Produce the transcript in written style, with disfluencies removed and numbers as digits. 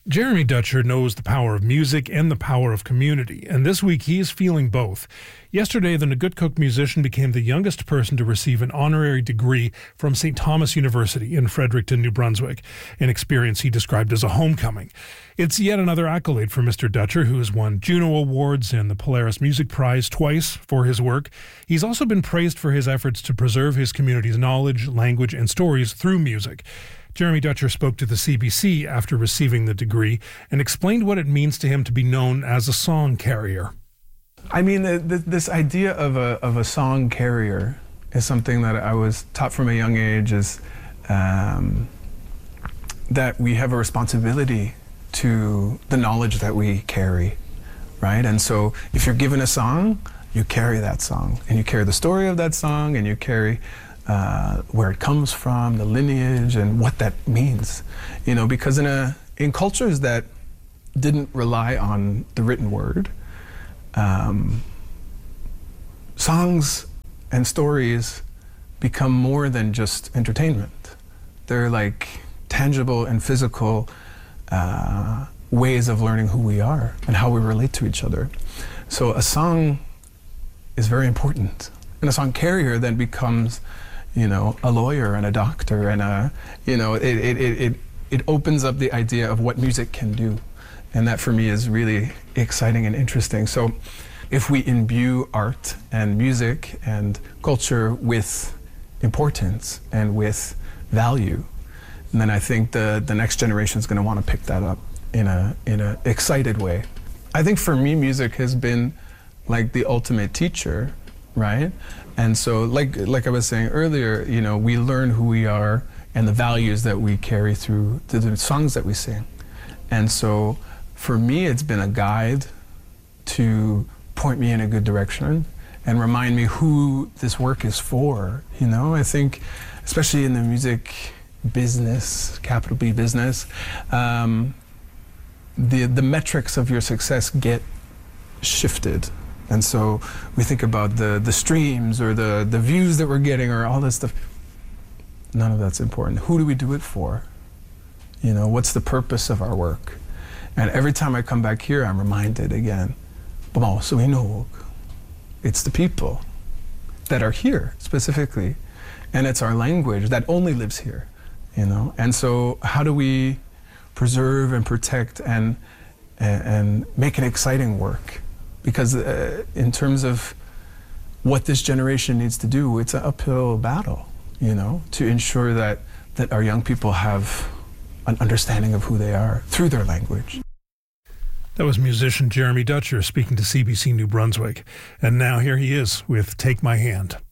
Jeremy Dutcher knows the power of music and the power of community, and this week he is feeling both. Yesterday, the Nagoodcook musician became the youngest person to receive an honorary degree from St. Thomas University in Fredericton, New Brunswick, an experience he described as a homecoming. It's yet another accolade for Mr. Dutcher, who has won Juno Awards and the Polaris Music Prize twice for his work. He's also been praised for his efforts to preserve his community's knowledge, language, and stories through music. Jeremy Dutcher spoke to the CBC after receiving the degree and explained what it means to him to be known as a song carrier. I mean, this idea of a song carrier is something that I was taught from a young age, is that we have a responsibility to the knowledge that we carry, right? And so if you're given a song, you carry that song, and you carry the story of that song, and you carry where it comes from, the lineage, and what that means. You know, because in cultures that didn't rely on the written word, songs and stories become more than just entertainment. They're like tangible and physical ways of learning who we are and how we relate to each other. So a song is very important. And a song carrier then becomes, you know, a lawyer and a doctor, and it opens up the idea of what music can do. And that for me is really exciting and interesting. So if we imbue art and music and culture with importance and with value, then I think the next generation is going to want to pick that up in a excited way. I think for me, music has been like the ultimate teacher, right? And so like I was saying earlier, you know, we learn who we are and the values that we carry through the songs that we sing. And so for me, it's been a guide to point me in a good direction and remind me who this work is for. You know, I think especially in the music business, capital B business, the metrics of your success get shifted. And so we think about the streams or the views that we're getting or all this stuff. None of that's important. Who do we do it for? You know, what's the purpose of our work? And every time I come back here, I'm reminded again, so we know it's the people that are here specifically, and it's our language that only lives here, you know? And so how do we preserve and protect and make an exciting work? Because in terms of what this generation needs to do, it's an uphill battle, you know, to ensure that our young people have an understanding of who they are through their language. That was musician Jeremy Dutcher speaking to CBC New Brunswick. And now here he is with Take My Hand.